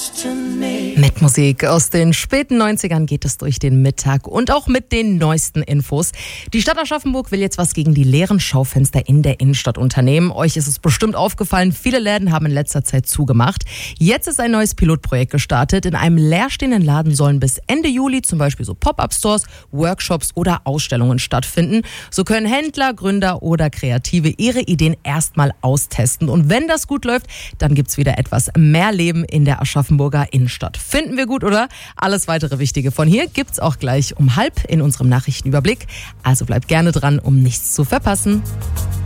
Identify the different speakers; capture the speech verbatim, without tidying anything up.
Speaker 1: Mit Musik aus den späten neunzigern geht es durch den Mittag und auch mit den neuesten Infos. Die Stadt Aschaffenburg will jetzt was gegen die leeren Schaufenster in der Innenstadt unternehmen. Euch ist es bestimmt aufgefallen, viele Läden haben in letzter Zeit zugemacht. Jetzt ist ein neues Pilotprojekt gestartet. In einem leerstehenden Laden sollen bis Ende Juli zum Beispiel so Pop-up-Stores, Workshops oder Ausstellungen stattfinden. So können Händler, Gründer oder Kreative ihre Ideen erstmal austesten. Und wenn das gut läuft, dann gibt's wieder etwas mehr Leben in der Aschaffenburger Innenstadt. Finden wir gut, oder? Alles weitere Wichtige von hier gibt's auch gleich um halb in unserem Nachrichtenüberblick. Also bleibt gerne dran, um nichts zu verpassen.